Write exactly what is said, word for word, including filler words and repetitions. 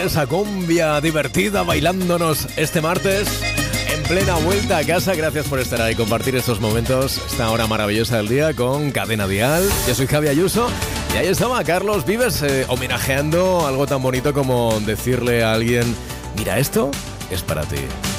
esa cumbia divertida bailándonos este martes en plena vuelta a casa. Gracias por estar ahí y compartir estos momentos, esta hora maravillosa del día con Cadena Dial. Yo soy Javi Ayuso y ahí estaba Carlos Vives eh, homenajeando algo tan bonito como decirle a alguien: mira, esto es para ti.